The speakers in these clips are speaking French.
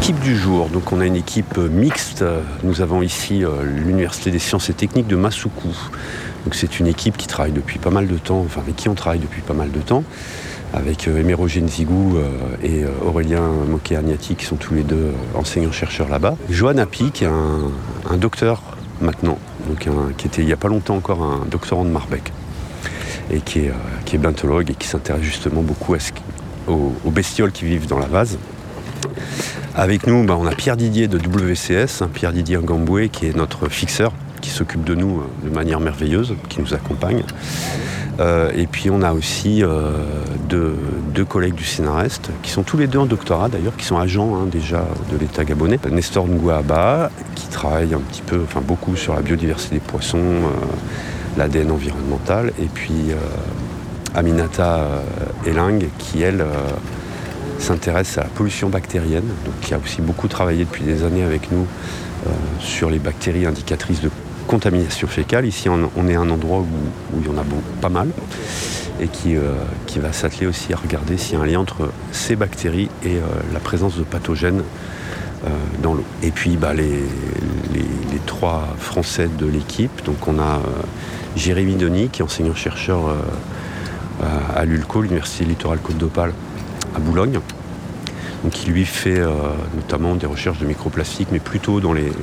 l'équipe du jour, donc on a une équipe mixte. Nous avons ici l'Université des sciences et techniques de Masuku. Donc c'est une équipe qui travaille depuis pas mal de temps, enfin avec qui on travaille depuis pas mal de temps, avec Emerogène Zigou et Aurélien Moké-Agnati qui sont tous les deux enseignants-chercheurs là-bas. Johan Api qui est un docteur maintenant, donc qui était il n'y a pas longtemps encore un doctorant de Marbec et qui est bentologue et qui s'intéresse justement beaucoup aux bestioles qui vivent dans la vase. Avec nous, on a Pierre Didier de WCS, Pierre Didier Ngamboué qui est notre fixeur, qui s'occupe de nous de manière merveilleuse, qui nous accompagne. Et puis on a aussi deux collègues du Sénarest, qui sont tous les deux en doctorat d'ailleurs, qui sont agents déjà de l'État gabonais. Nestor Ngouaba, qui travaille un petit peu, enfin beaucoup sur la biodiversité des poissons, l'ADN environnemental, et puis Aminata Eling, qui elle s'intéresse à la pollution bactérienne, donc qui a aussi beaucoup travaillé depuis des années avec nous sur les bactéries indicatrices de contamination fécale. Ici, on est à un endroit où il y en a pas mal et qui va s'atteler aussi à regarder s'il y a un lien entre ces bactéries et la présence de pathogènes dans l'eau. Et puis, les trois Français de l'équipe. Donc, on a Jérémy Denis, qui est enseignant-chercheur à l'ULCO, l'Université littorale Côte d'Opale, à Boulogne. Donc, qui lui fait notamment des recherches de microplastiques, mais plutôt dans le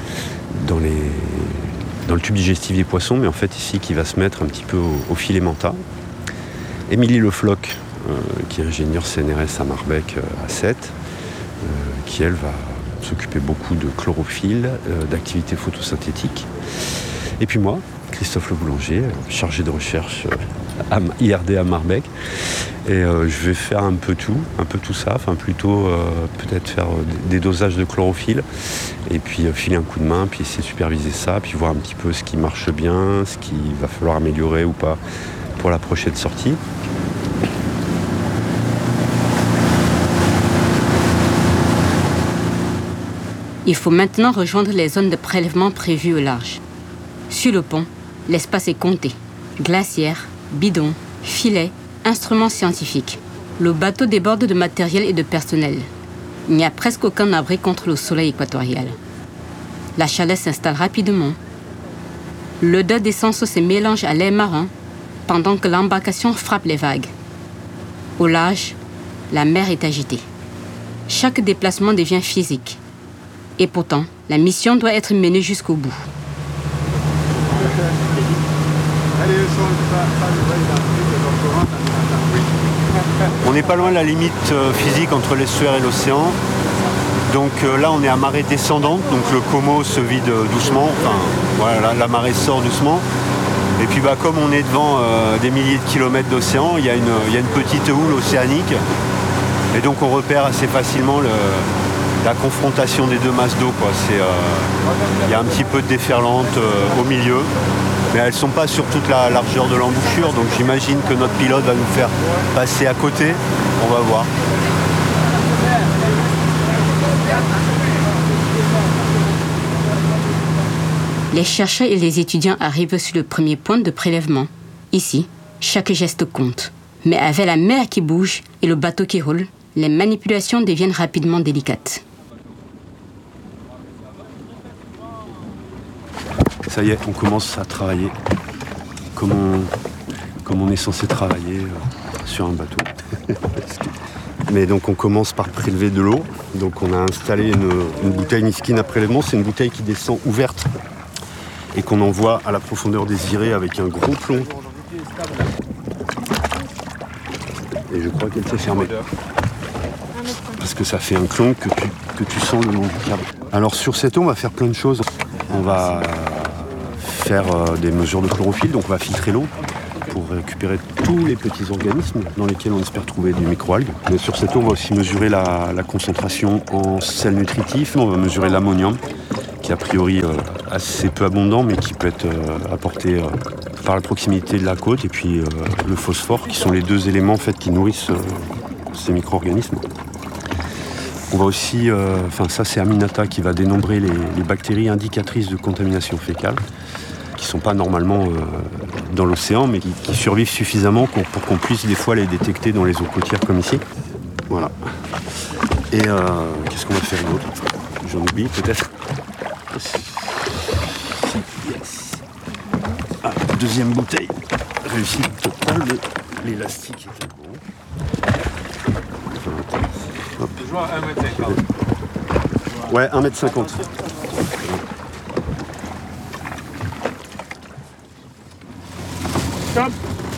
tube digestif des poissons, mais en fait ici qui va se mettre un petit peu au filet menta. Émilie Le Floch, qui est ingénieure CNRS à Marbec à 7, qui elle va s'occuper beaucoup de chlorophylle, d'activités photosynthétiques. Et puis moi, Christophe Le Boulanger, chargé de recherche à IRD à Marbec. Et je vais faire un peu tout ça, enfin plutôt peut-être faire des dosages de chlorophylle et puis filer un coup de main, puis essayer de superviser ça, puis voir un petit peu ce qui marche bien, ce qu'il va falloir améliorer ou pas pour la prochaine sortie. Il faut maintenant rejoindre les zones de prélèvement prévues au large. Sur le pont, l'espace est compté. Glacières, bidons, filets, instruments scientifiques. Le bateau déborde de matériel et de personnel. Il n'y a presque aucun abri contre le soleil équatorial. La chaleur s'installe rapidement. L'odeur d'essence se mélange à l'air marin pendant que l'embarcation frappe les vagues. Au large, la mer est agitée. Chaque déplacement devient physique. Et pourtant, la mission doit être menée jusqu'au bout. On n'est pas loin de la limite physique entre l'estuaire et l'océan. Donc là, on est à marée descendante, donc le Como se vide doucement. Enfin, voilà, la marée sort doucement. Et puis comme on est devant des milliers de kilomètres d'océan, il y a une petite houle océanique. Et donc on repère assez facilement la confrontation des deux masses d'eau. Il y a un petit peu de déferlante au milieu. Mais elles ne sont pas sur toute la largeur de l'embouchure, donc j'imagine que notre pilote va nous faire passer à côté. On va voir. Les chercheurs et les étudiants arrivent sur le premier point de prélèvement. Ici, chaque geste compte. Mais avec la mer qui bouge et le bateau qui roule, les manipulations deviennent rapidement délicates. Ça y est, on commence à travailler comme on est censé travailler sur un bateau. Mais donc on commence par prélever de l'eau. Donc on a installé une bouteille Niskin à prélèvement. C'est une bouteille qui descend ouverte et qu'on envoie à la profondeur désirée avec un gros plomb. Et je crois qu'elle s'est fermée. Parce que ça fait un clonk que tu sens le long du câble. Alors sur cette eau, on va faire plein de choses. On va faire des mesures de chlorophylle, donc on va filtrer l'eau pour récupérer tous les petits organismes dans lesquels on espère trouver des microalgues. Mais sur cette eau, on va aussi mesurer la concentration en sels nutritifs. On va mesurer l'ammonium, qui est a priori assez peu abondant, mais qui peut être apporté par la proximité de la côte, et puis le phosphore, qui sont les deux éléments en fait, qui nourrissent ces micro-organismes. On va aussi, ça c'est Aminata qui va dénombrer les bactéries indicatrices de contamination fécale, qui ne sont pas normalement dans l'océan, mais qui survivent suffisamment pour qu'on puisse des fois les détecter dans les eaux côtières comme ici. Voilà. Et qu'est-ce qu'on va faire d'autre? J'en oublie peut-être. Yes. Ah, deuxième bouteille. Réussite totale de l'élastique. Hop. Je vois 1m50. Ouais, 1m50. Stop.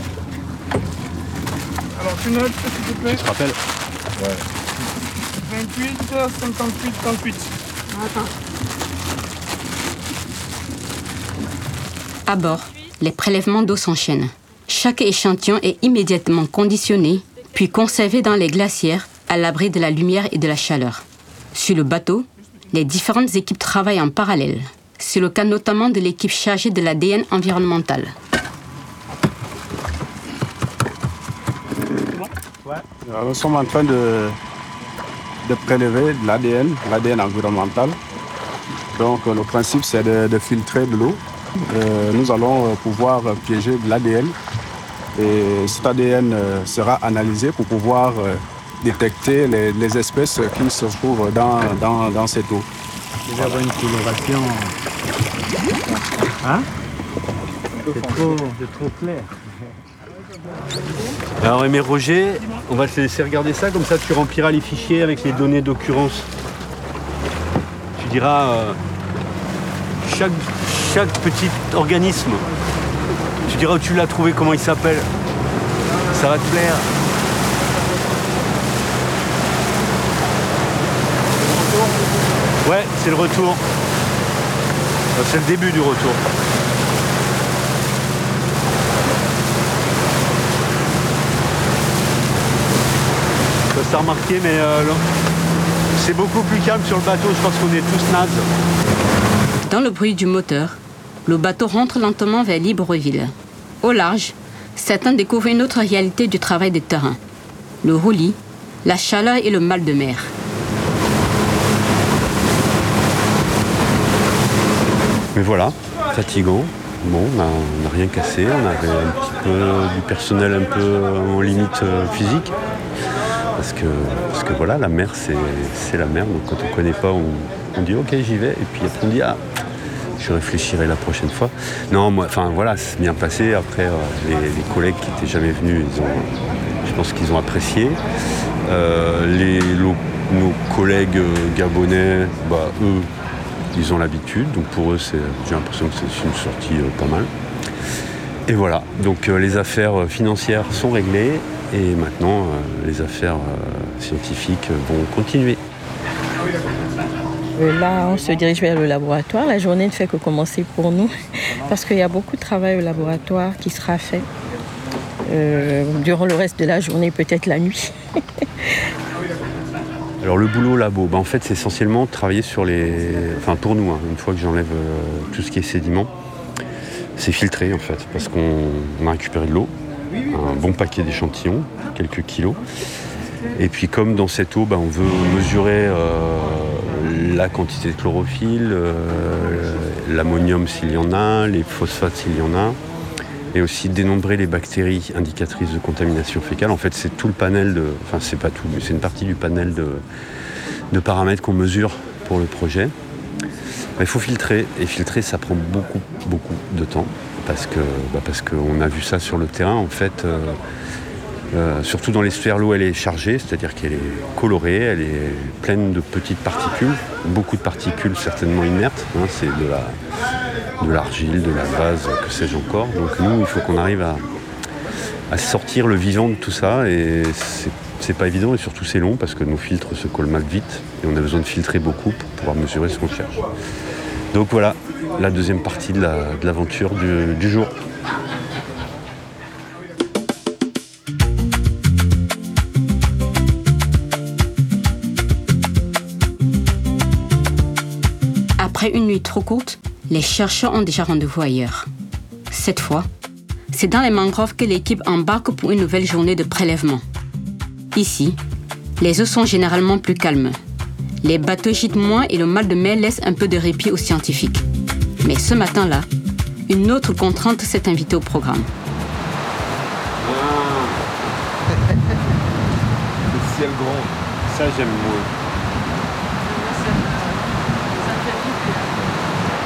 Alors tu notes, s'il te plaît. Tu te rappelles? Ouais. 28, 58, 38. Attends. À bord, les prélèvements d'eau s'enchaînent. Chaque échantillon est immédiatement conditionné, puis conservé dans les glacières à l'abri de la lumière et de la chaleur. Sur le bateau, les différentes équipes travaillent en parallèle. C'est le cas notamment de l'équipe chargée de l'ADN environnemental. Alors, nous sommes en train de prélever de l'ADN environnemental. Donc le principe c'est de filtrer de l'eau. Nous allons pouvoir piéger de l'ADN et cet ADN sera analysé pour pouvoir détecter les espèces qui se trouvent dans cette eau. Vous avez une coloration. Hein? C'est trop clair. Alors Aimé Roger, on va te laisser regarder ça, comme ça tu rempliras les fichiers avec les données d'occurrence. Tu diras chaque petit organisme, tu diras où tu l'as trouvé, comment il s'appelle. Ça va te plaire. Ouais, c'est le retour. C'est le début du retour. Ça s'est remarqué, mais c'est beaucoup plus calme sur le bateau. Je pense qu'on est tous nazes. Dans le bruit du moteur, le bateau rentre lentement vers Libreville. Au large, certains découvrent une autre réalité du travail des terrains. Le roulis, la chaleur et le mal de mer. Mais voilà, fatigant. Bon, on n'a rien cassé. On avait un petit peu du personnel un peu en limite physique. Parce que voilà, la mer, c'est la mer. Donc quand on ne connaît pas, on dit OK, j'y vais. Et puis après, on dit je réfléchirai la prochaine fois. Non, moi, enfin voilà, c'est bien passé. Après, les collègues qui n'étaient jamais venus, je pense qu'ils ont apprécié. Nos collègues gabonais, eux, ils ont l'habitude. Donc pour eux, j'ai l'impression que c'est une sortie pas mal. Et voilà, donc les affaires financières sont réglées. Et maintenant, les affaires scientifiques vont continuer. Là, on se dirige vers le laboratoire. La journée ne fait que commencer pour nous parce qu'il y a beaucoup de travail au laboratoire qui sera fait durant le reste de la journée, peut-être la nuit. Alors le boulot au labo, en fait, c'est essentiellement travailler sur pour nous, une fois que j'enlève tout ce qui est sédiment, c'est filtré en fait, parce qu'on a récupéré de l'eau, un bon paquet d'échantillons, quelques kilos. Et puis comme dans cette eau, on veut mesurer la quantité de chlorophylle, l'ammonium s'il y en a, les phosphates s'il y en a, et aussi dénombrer les bactéries indicatrices de contamination fécale. En fait, c'est tout le panel c'est pas tout, mais c'est une partie du panel de paramètres qu'on mesure pour le projet. Il faut filtrer, et filtrer, ça prend beaucoup, beaucoup de temps, parce qu'on a vu ça sur le terrain, en fait. Surtout dans l'estuaire, l'eau elle est chargée, c'est-à-dire qu'elle est colorée, elle est pleine de petites particules, beaucoup de particules certainement inertes, c'est de l'argile, de la vase, que sais-je encore. Donc nous, il faut qu'on arrive à sortir le vivant de tout ça, et c'est pas évident, et surtout c'est long parce que nos filtres se colmatent vite, et on a besoin de filtrer beaucoup pour pouvoir mesurer ce qu'on cherche. Donc voilà, la deuxième partie de l'aventure du jour. Après une nuit trop courte, les chercheurs ont déjà rendez-vous ailleurs. Cette fois, c'est dans les mangroves que l'équipe embarque pour une nouvelle journée de prélèvement. Ici, les eaux sont généralement plus calmes. Les bateaux gîtent moins et le mal de mer laisse un peu de répit aux scientifiques. Mais ce matin-là, une autre contrainte s'est invitée au programme. Le ciel grand. Ça, j'aime moins.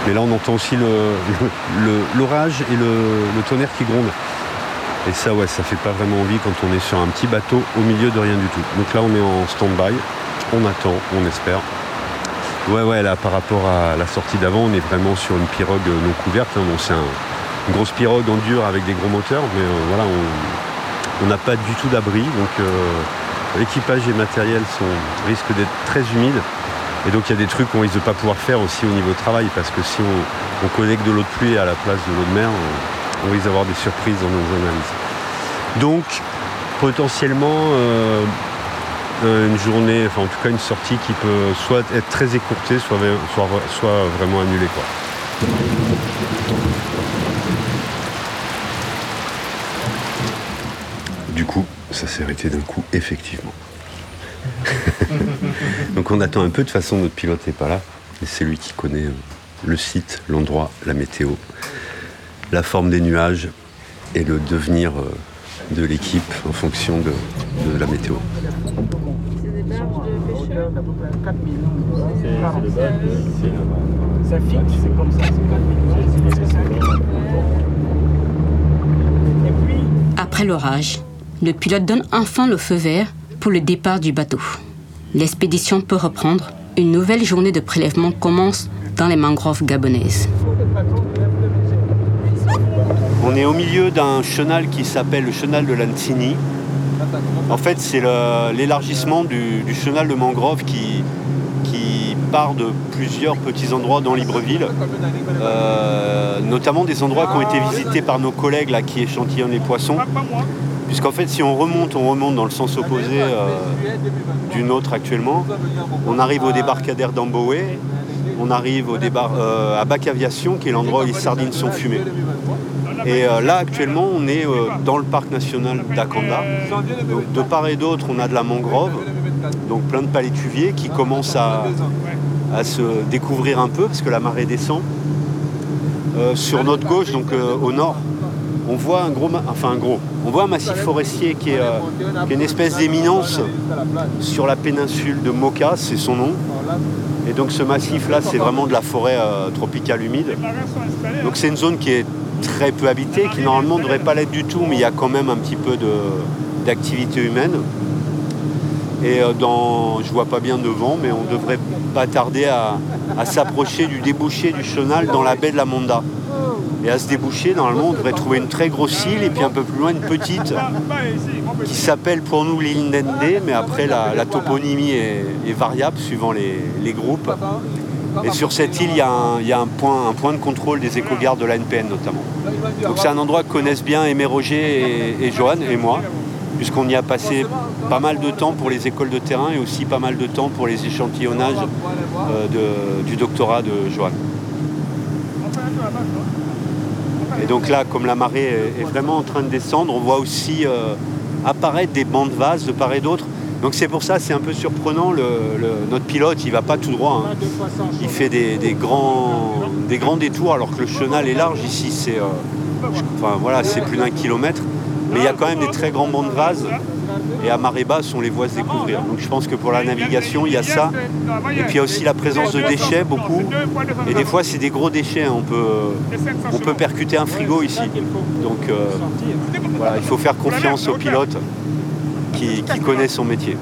Mais là, on entend aussi l'orage et le tonnerre qui gronde. Et ça, ouais, ça fait pas vraiment envie quand on est sur un petit bateau au milieu de rien du tout. Donc là, on est en stand-by, on attend, on espère. Ouais, là, par rapport à la sortie d'avant, on est vraiment sur une pirogue non couverte. Hein. Bon, c'est une grosse pirogue en dur avec des gros moteurs, mais voilà, on n'a pas du tout d'abri. Donc l'équipage et le matériel risquent d'être très humides. Et donc il y a des trucs qu'on risque de ne pas pouvoir faire aussi au niveau travail, parce que si on collecte de l'eau de pluie à la place de l'eau de mer, on risque d'avoir des surprises dans nos analyses. Donc potentiellement une journée, enfin en tout cas une sortie qui peut soit être très écourtée, soit vraiment annulée, quoi. Du coup, ça s'est arrêté d'un coup, effectivement. Donc on attend un peu, de toute façon notre pilote n'est pas là, et c'est lui qui connaît le site, l'endroit, la météo, la forme des nuages et le devenir de l'équipe en fonction de la météo. C'est des barges de pêcheurs d'à peu près 4 millions. Ça fixe, c'est comme ça, c'est 4 millions. Et puis, Après l'orage, le pilote donne enfin le feu vert pour le départ du bateau. L'expédition peut reprendre. Une nouvelle journée de prélèvement commence dans les mangroves gabonaises. On est au milieu d'un chenal qui s'appelle le chenal de l'Ansini. En fait, c'est l'élargissement du chenal de mangrove qui part de plusieurs petits endroits dans Libreville, notamment des endroits qui ont été visités par nos collègues là, qui échantillonnent les poissons. Puisqu'en fait, si on remonte dans le sens opposé du nôtre actuellement. On arrive au débarcadère d'Amboé, on arrive à Bac Aviation, qui est l'endroit où les sardines sont fumées. Et là, actuellement, on est dans le parc national d'Akanda. Donc, de part et d'autre, on a de la mangrove, donc plein de palétuviers qui commencent à se découvrir un peu, parce que la marée descend. Sur notre gauche, donc au nord, on voit un massif forestier qui est une espèce d'éminence sur la péninsule de Moka, c'est son nom. Et donc ce massif-là, c'est vraiment de la forêt tropicale humide. Donc c'est une zone qui est très peu habitée, qui normalement ne devrait pas l'être du tout, mais il y a quand même un petit peu d'activité humaine. Et je vois pas bien devant, mais on devrait pas tarder à s'approcher du débouché du chenal dans la baie de la Monda. Et à ce débouché, normalement, on devrait trouver une très grosse île et puis un peu plus loin une petite qui s'appelle pour nous l'île Ndende, mais après la toponymie est variable suivant les groupes. Et sur cette île, il y a un point de contrôle des éco-gardes de l'ANPN notamment. Donc c'est un endroit que connaissent bien Aimé Roger et Johan et moi, puisqu'on y a passé pas mal de temps pour les écoles de terrain et aussi pas mal de temps pour les échantillonnages du doctorat de Johan. Et donc là, comme la marée est vraiment en train de descendre, on voit aussi apparaître des bancs de vases de part et d'autre. Donc c'est pour ça, c'est un peu surprenant, notre pilote, il va pas tout droit. Hein. Il fait des grands détours, alors que le chenal est large. Ici, c'est plus d'1 kilomètre. Mais il y a quand même des très grands bancs de vases. Et à marée basse, on les voit se découvrir. Donc je pense que pour la navigation, il y a ça. Et puis il y a aussi la présence de déchets, beaucoup. Et des fois, c'est des gros déchets. On peut percuter un frigo ici. Donc il faut faire confiance au pilote qui connaît son métier.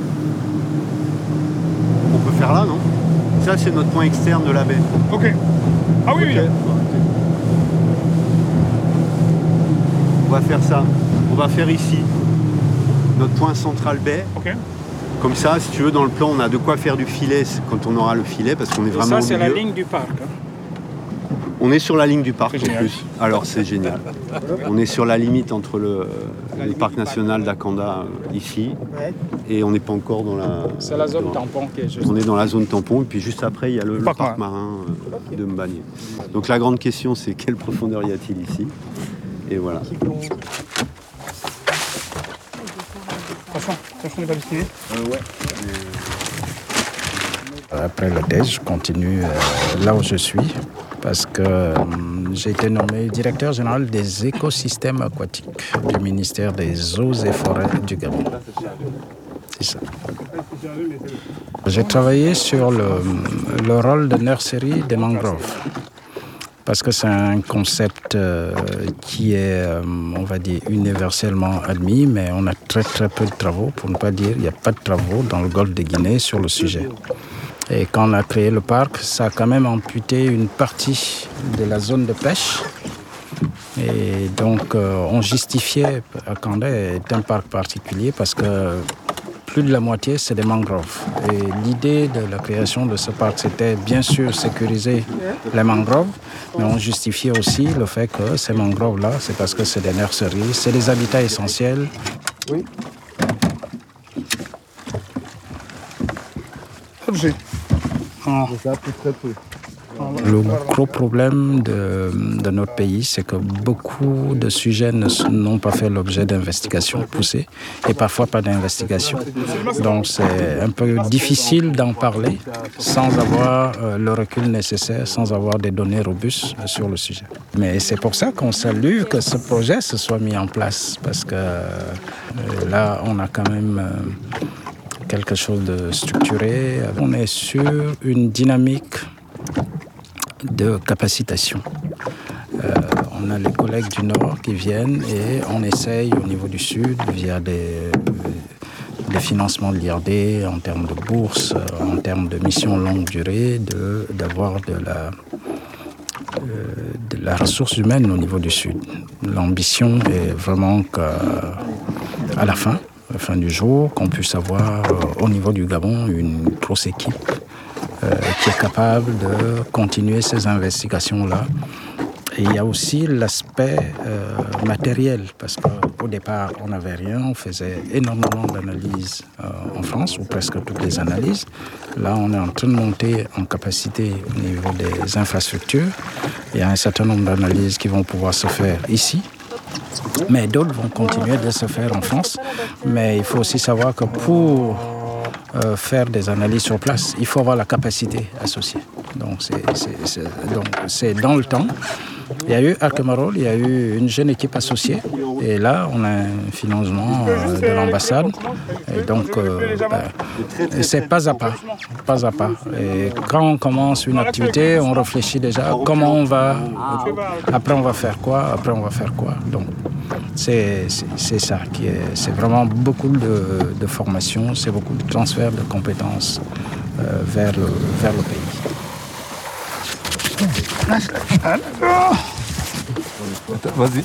On peut faire là, non? Ça, c'est notre point externe de la baie. Ok. Ah oui, oui. On va faire ça. On va faire ici notre point central baie. Ok. Comme ça, si tu veux, dans le plan, on a de quoi faire du filet quand on aura le filet, parce qu'on est vraiment au milieu. Ça, c'est la ligne du parc. On est sur la ligne du parc en génial. plus. Alors c'est génial. On est sur la limite entre le parc national d'Akanda ici, et on n'est pas encore dans la... C'est la zone tampon qui est juste... On est dans la zone tampon, et puis juste après, il y a le parc marin de Mbagné. Donc la grande question, c'est quelle profondeur y a-t-il ici? Et voilà. Attention, n'est pas destiné. Après le DES, je continue là où je suis parce que j'ai été nommé directeur général des écosystèmes aquatiques du ministère des Eaux et Forêts du Gabon. C'est ça. J'ai travaillé sur le rôle de nurserie des mangroves. parce que c'est un concept qui est, on va dire, universellement admis, mais on a très très peu de travaux, pour ne pas dire il n'y a pas de travaux dans le golfe de Guinée sur le sujet. Et quand on a créé le parc, ça a quand même amputé une partie de la zone de pêche. Et donc, on justifiait, Akandé est un parc particulier parce que plus de la moitié, c'est des mangroves. Et l'idée de la création de ce parc, c'était bien sûr sécuriser les mangroves, mais on justifiait aussi le fait que ces mangroves-là, c'est parce que c'est des nurseries, c'est des habitats essentiels. Oui. Le gros problème de notre pays, c'est que beaucoup de sujets n'ont pas fait l'objet d'investigations poussées et parfois pas d'investigations. Donc c'est un peu difficile d'en parler sans avoir le recul nécessaire, sans avoir des données robustes sur le sujet. Mais c'est pour ça qu'on salue que ce projet se soit mis en place, parce que là, on a quand même quelque chose de structuré. On est sur une dynamique de capacitation. On a les collègues du Nord qui viennent et on essaye au niveau du Sud, via des financements de l'IRD, en termes de bourses, en termes de missions longue durée, d'avoir de la ressource humaine au niveau du Sud. L'ambition est vraiment qu'à la fin du jour, qu'on puisse avoir au niveau du Gabon une grosse équipe qui est capable de continuer ces investigations-là. Et il y a aussi l'aspect matériel, parce qu'au départ, on n'avait rien, on faisait énormément d'analyses en France, ou presque toutes les analyses. Là, on est en train de monter en capacité au niveau des infrastructures. Il y a un certain nombre d'analyses qui vont pouvoir se faire ici, mais d'autres vont continuer de se faire en France. Mais il faut aussi savoir que pour faire des analyses sur place, il faut avoir la capacité associée. Donc c'est dans le temps. Il y a eu Arkemarol, il y a eu une jeune équipe associée. Et là, on a un financement de l'ambassade. Et donc, c'est pas à pas. Pas à pas. Et quand on commence une activité, on réfléchit déjà comment on va... Après, on va faire quoi? Donc, c'est ça qui est... C'est vraiment beaucoup de formation, c'est beaucoup de transfert de compétences vers le pays. Vas-y.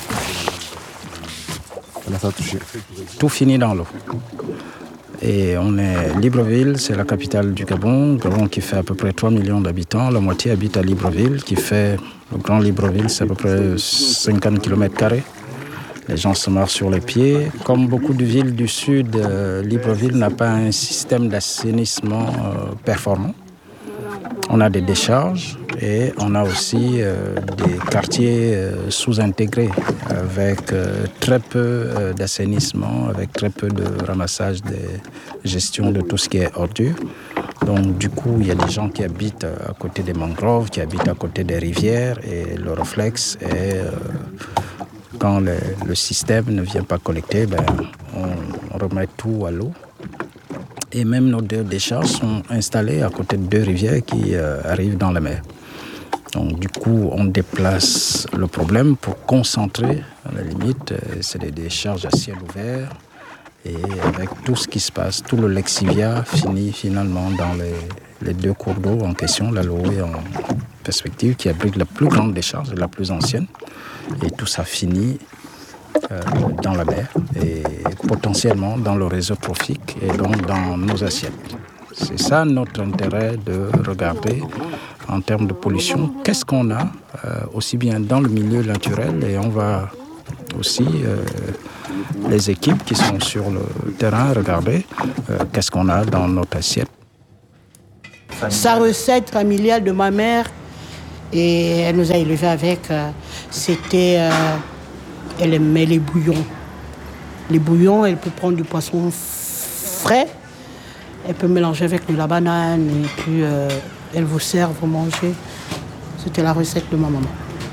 Tout finit dans l'eau. Et on est Libreville, c'est la capitale du Gabon. Gabon qui fait à peu près 3 millions d'habitants. La moitié habite à Libreville, le grand Libreville, c'est à peu près 50 km². Les gens se marrent sur les pieds. Comme beaucoup de villes du sud, Libreville n'a pas un système d'assainissement performant. On a des décharges et on a aussi des quartiers sous-intégrés avec très peu d'assainissement, avec très peu de ramassage de gestion de tout ce qui est ordures. Donc du coup, il y a des gens qui habitent à côté des mangroves, qui habitent à côté des rivières et le réflexe est quand le système ne vient pas collecter, on remet tout à l'eau. Et même nos 2 décharges sont installées à côté de 2 rivières qui arrivent dans la mer. Donc du coup, on déplace le problème pour concentrer, à la limite, c'est des décharges à ciel ouvert. Et avec tout ce qui se passe, tout le lexivia finit finalement dans les 2 cours d'eau en question, la Loé en perspective, qui abrite la plus grande décharge, la plus ancienne. Et tout ça finit dans la mer et potentiellement dans le réseau trophique et donc dans nos assiettes. C'est ça notre intérêt de regarder en termes de pollution. Qu'est-ce qu'on a aussi bien dans le milieu naturel et on va aussi, les équipes qui sont sur le terrain, regarder qu'est-ce qu'on a dans notre assiette. Sa recette familiale de ma mère, et elle nous a élevés avec, c'était... Elle aimait les bouillons. Les bouillons, elle peut prendre du poisson frais, elle peut mélanger avec de la banane et puis elle vous sert, vous mangez. C'était la recette de ma maman.